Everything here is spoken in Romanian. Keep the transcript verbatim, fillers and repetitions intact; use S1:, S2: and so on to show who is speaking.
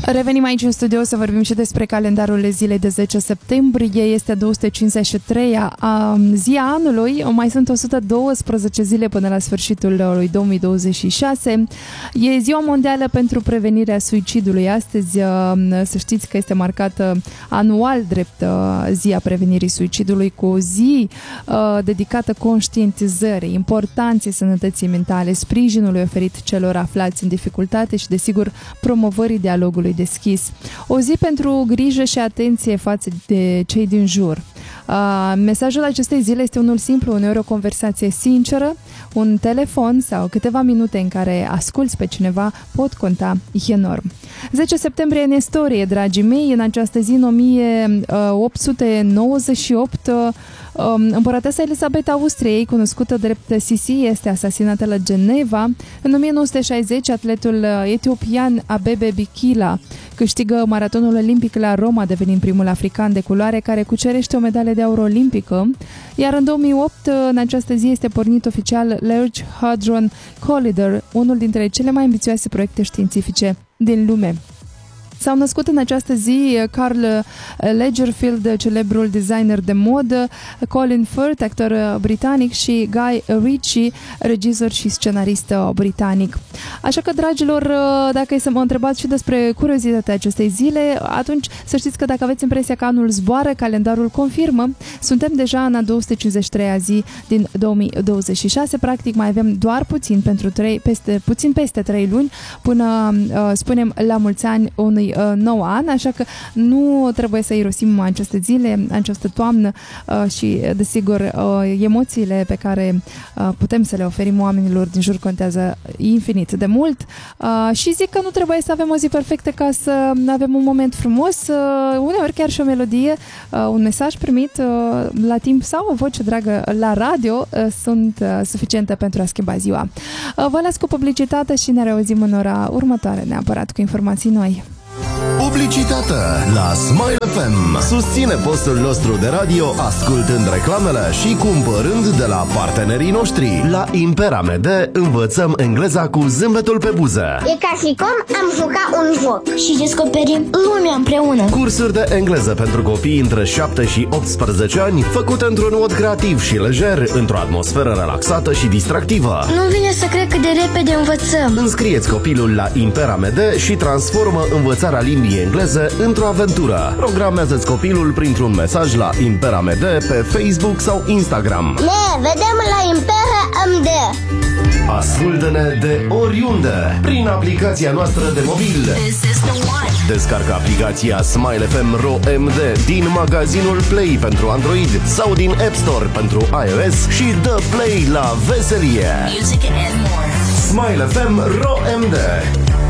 S1: Revenim aici în studio să vorbim și despre calendarul zilei de zece septembrie. Este a două sute cincizeci și treia zi a anului. Mai sunt o sută douăsprezece zile până la sfârșitul lui două mii douăzeci și șase. E ziua mondială pentru prevenirea suicidului. Astăzi să știți că este marcată anual drept ziua prevenirii suicidului, cu o zi dedicată conștientizării, importanței sănătății mentale, sprijinului oferit celor aflați în dificultate și, desigur, promovării dialogului deschis. O zi pentru grijă și atenție față de cei din jur. Uh, mesajul acestei zile este unul simplu, uneori o conversație sinceră, un telefon sau câteva minute în care asculți pe cineva pot conta enorm. zece septembrie în istorie, dragii mei, în această zi, în o mie opt sute nouăzeci și opt, împărăteasa Elisabeta Austriei, cunoscută drept Sisi, este asasinată la Geneva. În o mie nouă sute șaizeci, atletul etiopian Abebe Bikila câștigă maratonul olimpic la Roma, devenind primul african de culoare care cucerește o medalie de aur olimpică. Iar în două mii opt, în această zi, este pornit oficial Large Hadron Collider, unul dintre cele mai ambițioase proiecte științifice din lume. S-au născut în această zi Karl Lagerfeld, celebrul designer de modă, Colin Firth, actor britanic, și Guy Ritchie, regizor și scenarist britanic. Așa că, dragilor, dacă e să mă întrebați și despre curiozitatea acestei zile, atunci să știți că dacă aveți impresia că anul zboară, calendarul confirmă. Suntem deja în a două sute cincizeci și treia zi din două mii douăzeci și șase, practic mai avem doar puțin pentru trei, peste, puțin peste trei luni până, spunem, la mulți ani unui nou an, așa că nu trebuie să irosim aceste zile, această toamnă și, desigur, emoțiile pe care putem să le oferim oamenilor din jur contează infinit de mult și zic că nu trebuie să avem o zi perfectă ca să avem un moment frumos, uneori chiar și o melodie, un mesaj primit la timp sau o voce dragă la radio sunt suficiente pentru a schimba ziua. Vă las cu publicitate și ne reauzim în ora următoare, neapărat cu informații noi.
S2: Publicitate la Smile F M. Susține postul nostru de radio ascultând reclamele și cumpărând de la partenerii noștri. La Impera M D învățăm engleza cu zâmbetul pe buze.
S3: E ca și cum am jucat un joc și descoperim lumea împreună.
S2: Cursuri de engleză pentru copii între șapte și optsprezece ani, făcute într-un mod creativ și lejer, într-o atmosferă relaxată și distractivă.
S3: Nu vine să cred cât de repede învățăm.
S2: Înscrieți copilul la Impera M D și transformă învățarea limbii engleze într-o aventură. Programează-ți copilul printr-un mesaj la Impera M D pe Facebook sau Instagram.
S3: Ne vedem la Impera M D.
S2: Ascultă-ne de oriunde prin aplicația noastră de mobil. Descarcă aplicația Smile F M R O M D din magazinul Play pentru Android sau din App Store pentru iOS și dă play la veselie. Smile F M R O M D.